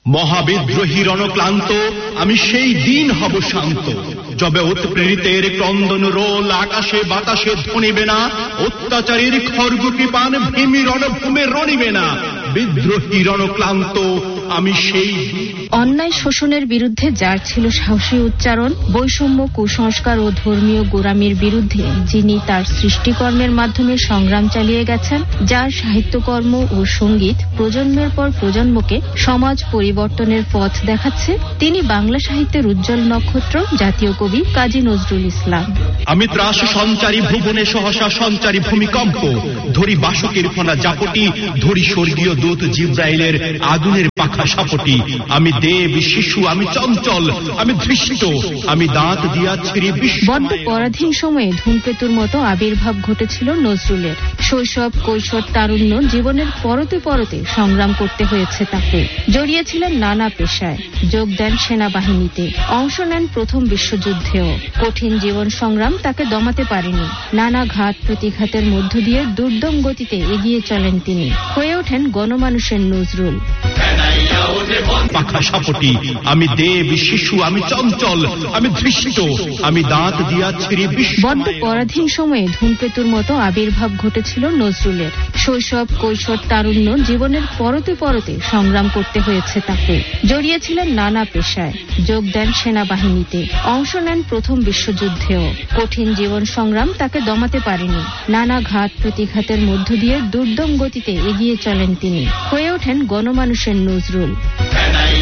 মহাবিদ্রোহী রণক্লান্ত আমি সেই দিন হব শান্ত, যবে উৎপ্রেরিতের ক্রন্দন রোল আকাশে বাতাসে ধ্বনিবে না, অত্যাচারীর খর্গ কৃপান ভীমি রণভূমে রণিবে না। বিদ্রোহী রণক্লান্ত আমি সেই। অন্যায় শোষণের বিরুদ্ধে যার ছিল সাহসী উচ্চারণ, বৈষম্য কুসংস্কার ও ধর্মীয় গোঁড়ামির বিরুদ্ধে যিনি তার সৃষ্টিকর্মের মাধ্যমে সংগ্রাম চালিয়ে গেছেন, যার সাহিত্যকর্ম ও সঙ্গীত প্রজন্মের পর প্রজন্মকে সমাজ পরিবর্তনের পথ দেখাচ্ছে, তিনি বাংলা সাহিত্যের উজ্জ্বল নক্ষত্র, জাতীয় কবি কাজী নজরুল ইসলাম। আমি ত্রাস সঞ্চারী ভুবনে সহসা সঞ্চারী ভূমিকম্প, ধরি বাসকের ফনা জাপটি, ধরি স্বর্গীয় দূত জিব্রাইলের আগুনের পাখা সাপটি। আমি দেব শিশু, আমি চঞ্চল, আমি ধৃষ্ট, আমি দাঁত দিয়া ছিঁড়ি বিশ্ব। বড্ড পরাধীন সময়ে ধূমকেতুর মতো আবির্ভাব ঘটেছিল নজরুলের। শৈশব কৈশোর তারুণ্য জীবনের পরতে পরতে সংগ্রাম করতে হয়েছে তাকে। জড়িয়েছিলেন নানা পেশায়, যোগ দেন সেনাবাহিনীতে, অংশ নেন প্রথম বিশ্বযুদ্ধেও। কঠিন জীবন সংগ্রাম তাকে দমাতে পারেনি। নানা ঘাত প্রতিঘাতের মধ্য দিয়ে দুর্দম গতিতে এগিয়ে চলেন তিনি, হয়ে ওঠেন গণমানুষের নজরুল। পাখা সাপটি, আমি দেব শিশু, আমি চঞ্চল, আমি ধৃষ্ট, আমি দাঁত দিয়া ছিঁড়ি বিশ্ব। বড্ড পরাধীন সময়ে ধূমকেতুর মতো আবির্ভাব ঘটেছিল নজরুলের। শৈশব কৈশোর তারুণ্য জীবনের পরতে পরতে সংগ্রাম করতে হয়েছে তাকে। জড়িয়েছিলেন নানা পেশায়, যোগ দেন সেনাবাহিনীতে, অংশ নেন প্রথম বিশ্বযুদ্ধেও। কঠিন জীবন সংগ্রাম তাকে দমাতে পারেনি। নানা ঘাত প্রতিঘাতের মধ্য দিয়ে দুর্দম গতিতে এগিয়ে চলেন তিনি, হয়ে ওঠেন গণমানুষের নজরুল।